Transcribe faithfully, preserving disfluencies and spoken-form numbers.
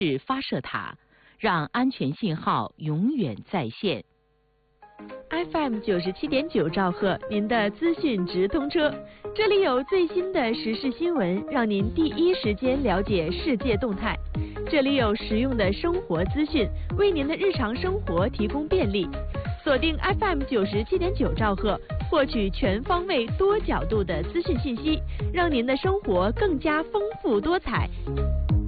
是发射塔，让安全信号永远在线。 F M 九十七点九兆赫，您的资讯直通车，这里有最新的时事新闻，让您第一时间了解世界动态。这里有实用的生活资讯，为您的日常生活提供便利。锁定 F M 九十七点九兆赫，获取全方位、多角度的资讯信息，让您的生活更加丰富多彩。